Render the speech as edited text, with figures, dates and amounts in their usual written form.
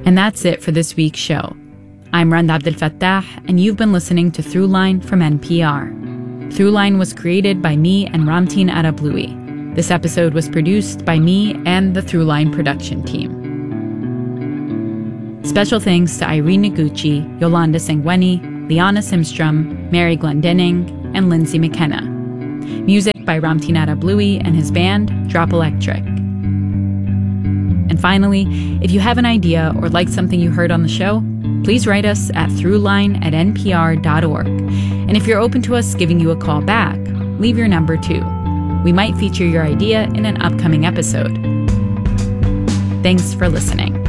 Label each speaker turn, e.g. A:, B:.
A: And that's it for this week's show. I'm Rand Abdel Fattah, and you've been listening to Throughline from NPR. Throughline was created by me and Ramtin Arablouei. This episode was produced by me and the Throughline production team. Special thanks to Irene Noguchi, Yolanda Sangweni, Liana Simstrom, Mary Glendinning, and Lindsay McKenna. Music by Ramtin Arablouei and his band, Drop Electric. And finally, if you have an idea or like something you heard on the show, please write us at throughline@npr.org. And if you're open to us giving you a call back, leave your number too. We might feature your idea in an upcoming episode. Thanks for listening.